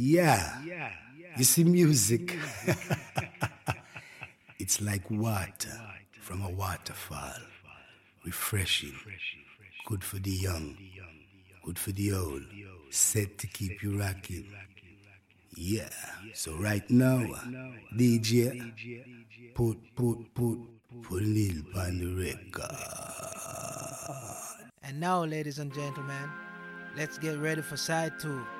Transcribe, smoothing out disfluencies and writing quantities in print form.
Yeah, you see, music, it's like water from a waterfall, refreshing, good for the young, good for the old, set to keep you rocking. Yeah, so right now, DJ, put Lil on the record. And now, ladies and gentlemen, let's get ready for side two.